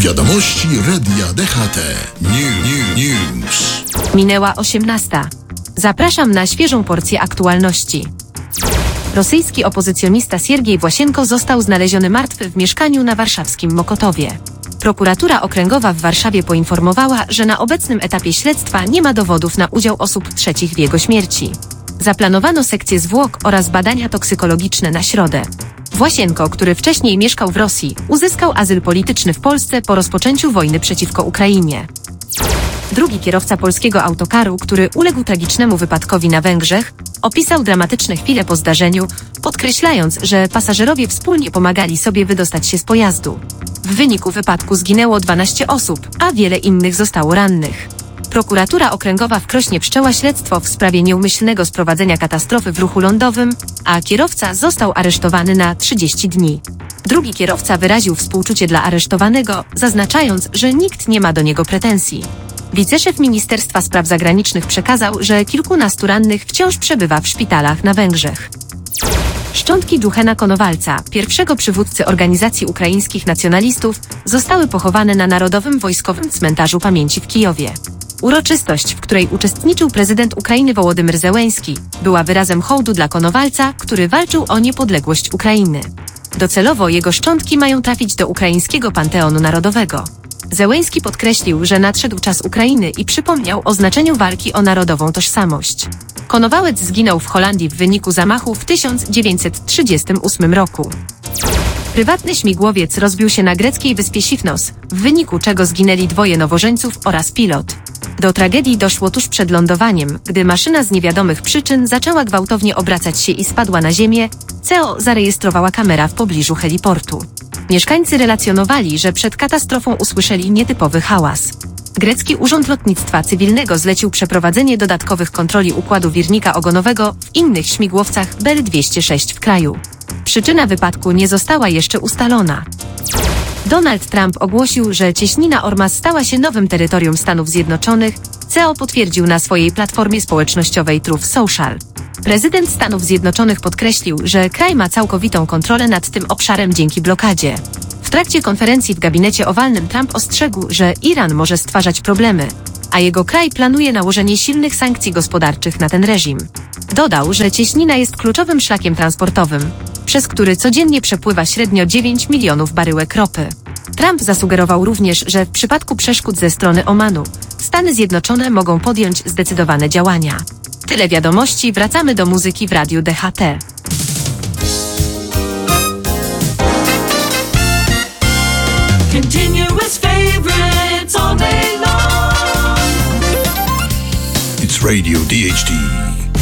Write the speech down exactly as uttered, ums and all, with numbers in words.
Wiadomości Radia D H T. New, new, News. Minęła osiemnasta. Zapraszam na świeżą porcję aktualności. Rosyjski opozycjonista Siergiej Własienko został znaleziony martwy w mieszkaniu na warszawskim Mokotowie. Prokuratura Okręgowa w Warszawie poinformowała, że na obecnym etapie śledztwa nie ma dowodów na udział osób trzecich w jego śmierci. Zaplanowano sekcję zwłok oraz badania toksykologiczne na środę. Własienko, który wcześniej mieszkał w Rosji, uzyskał azyl polityczny w Polsce po rozpoczęciu wojny przeciwko Ukrainie. Drugi kierowca polskiego autokaru, który uległ tragicznemu wypadkowi na Węgrzech, opisał dramatyczne chwile po zdarzeniu, podkreślając, że pasażerowie wspólnie pomagali sobie wydostać się z pojazdu. W wyniku wypadku zginęło dwanaście osób, a wiele innych zostało rannych. Prokuratura Okręgowa w Krośnie wszczęła śledztwo w sprawie nieumyślnego sprowadzenia katastrofy w ruchu lądowym, a kierowca został aresztowany na trzydzieści dni. Drugi kierowca wyraził współczucie dla aresztowanego, zaznaczając, że nikt nie ma do niego pretensji. Wiceszef Ministerstwa Spraw Zagranicznych przekazał, że kilkunastu rannych wciąż przebywa w szpitalach na Węgrzech. Szczątki Duchena Konowalca, pierwszego przywódcy organizacji ukraińskich nacjonalistów, zostały pochowane na Narodowym Wojskowym Cmentarzu Pamięci w Kijowie. Uroczystość, w której uczestniczył prezydent Ukrainy Wołodymyr Zełenski, była wyrazem hołdu dla Konowalca, który walczył o niepodległość Ukrainy. Docelowo jego szczątki mają trafić do ukraińskiego Panteonu Narodowego. Zełenski podkreślił, że nadszedł czas Ukrainy i przypomniał o znaczeniu walki o narodową tożsamość. Konowalec zginął w Holandii w wyniku zamachu w tysiąc dziewięćset trzydziestym ósmym roku. Prywatny śmigłowiec rozbił się na greckiej wyspie Sifnos, w wyniku czego zginęli dwoje nowożeńców oraz pilot. Do tragedii doszło tuż przed lądowaniem, gdy maszyna z niewiadomych przyczyn zaczęła gwałtownie obracać się i spadła na ziemię, co zarejestrowała kamera w pobliżu heliportu. Mieszkańcy relacjonowali, że przed katastrofą usłyszeli nietypowy hałas. Grecki Urząd Lotnictwa Cywilnego zlecił przeprowadzenie dodatkowych kontroli układu wirnika ogonowego w innych śmigłowcach Bell dwieście sześć w kraju. Przyczyna wypadku nie została jeszcze ustalona. Donald Trump ogłosił, że cieśnina Ormas stała się nowym terytorium Stanów Zjednoczonych, co potwierdził na swojej platformie społecznościowej Truth Social. Prezydent Stanów Zjednoczonych podkreślił, że kraj ma całkowitą kontrolę nad tym obszarem dzięki blokadzie. W trakcie konferencji w gabinecie owalnym Trump ostrzegł, że Iran może stwarzać problemy, a jego kraj planuje nałożenie silnych sankcji gospodarczych na ten reżim. Dodał, że cieśnina jest kluczowym szlakiem transportowym, przez który codziennie przepływa średnio dziewięć milionów baryłek ropy. Trump zasugerował również, że w przypadku przeszkód ze strony Omanu, Stany Zjednoczone mogą podjąć zdecydowane działania. Tyle wiadomości, wracamy do muzyki w Radiu D H T. Continuous favorites all day long. It's Radio D H T.